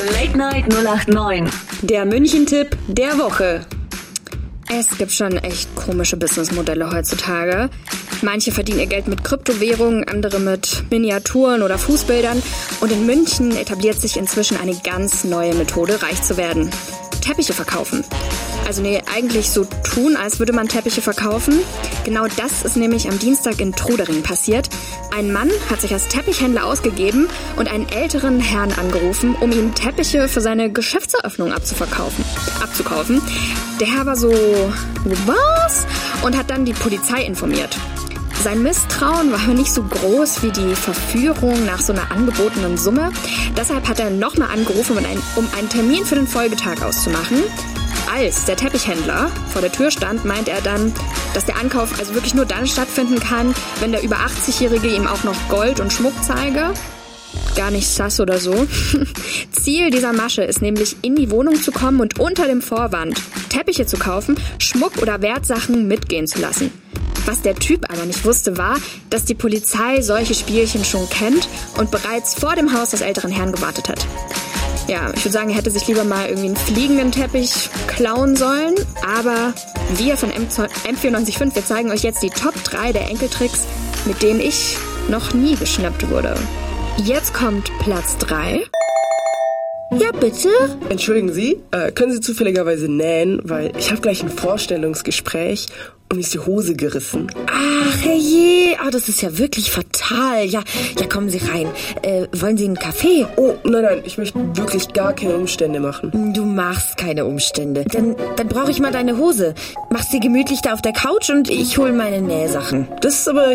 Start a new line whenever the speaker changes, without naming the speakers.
Late Night 089. Der München-Tipp der Woche.
Es gibt schon echt komische Businessmodelle heutzutage. Manche verdienen ihr Geld mit Kryptowährungen, andere mit Miniaturen oder Fußbildern. Und in München etabliert sich inzwischen eine ganz neue Methode, reich zu werden. Teppiche verkaufen. Also eigentlich so tun, als würde man Teppiche verkaufen. Genau das ist nämlich am Dienstag in Trudering passiert. Ein Mann hat sich als Teppichhändler ausgegeben und einen älteren Herrn angerufen, um ihm Teppiche für seine Geschäftseröffnung abzukaufen. Der Herr war so, was? Und hat dann die Polizei informiert. Sein Misstrauen war aber nicht so groß wie die Verführung nach so einer angebotenen Summe. Deshalb hat er nochmal angerufen, um einen Termin für den Folgetag auszumachen. Als der Teppichhändler vor der Tür stand, meint er dann, dass der Ankauf also wirklich nur dann stattfinden kann, wenn der über 80-Jährige ihm auch noch Gold und Schmuck zeige. Gar nicht sass oder so. Ziel dieser Masche ist nämlich, in die Wohnung zu kommen und unter dem Vorwand, Teppiche zu kaufen, Schmuck oder Wertsachen mitgehen zu lassen. Was der Typ aber nicht wusste, war, dass die Polizei solche Spielchen schon kennt und bereits vor dem Haus des älteren Herrn gewartet hat. Ja, ich würde sagen, er hätte sich lieber mal irgendwie einen fliegenden Teppich klauen sollen. Aber wir von M945, wir zeigen euch jetzt die Top 3 der Enkeltricks, mit denen ich noch nie geschnappt wurde. Jetzt kommt Platz 3.
Ja, bitte?
Entschuldigen Sie, können Sie zufälligerweise nähen? Weil ich habe gleich ein Vorstellungsgespräch und mir ist die Hose gerissen.
Ach, herrje, das ist ja wirklich fatal. Ja, kommen Sie rein. Wollen Sie einen Kaffee?
Oh, nein, ich möchte wirklich gar keine Umstände machen.
Du machst keine Umstände. Dann brauche ich mal deine Hose. Mach sie gemütlich da auf der Couch und ich hole meine Nähsachen.
Das ist aber